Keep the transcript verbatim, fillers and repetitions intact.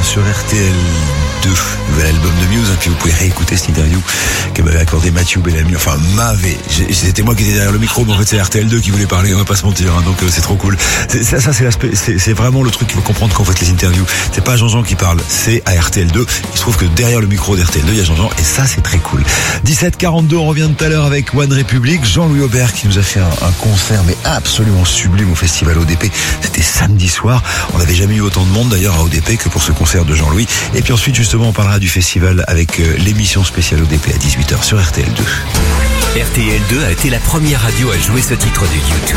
sur R T L deux, nouvel album de Muse, hein, puis vous pouvez réécouter cette interview que m'avait accordé Mathieu Bellamy, enfin m'avait, c'était moi qui étais derrière le micro, mais en fait c'est R T L deux qui voulait parler, on va pas se mentir, hein, donc euh, c'est trop cool. C'est, ça, ça c'est l'aspect, c'est, c'est vraiment le truc qu'il faut comprendre quand vous faites les interviews. C'est pas Jean-Jean qui parle, c'est à R T L deux. Il se trouve que derrière le micro d'R T L deux, il y a Jean-Jean, et ça c'est très cool. dix-sept quarante-deux, on revient tout à l'heure avec One Republic, Jean-Louis Aubert qui nous a fait un, un concert mais absolument sublime au festival O D P. C'était samedi soir, on n'avait jamais eu autant de monde d'ailleurs à O D P que pour ce concert de Jean-Louis. Et puis ensuite justement on parlera du festival avec euh, l'émission spéciale O D P à dix-huit heures sur R T L deux. R T L deux a été la première radio à jouer ce titre de YouTube.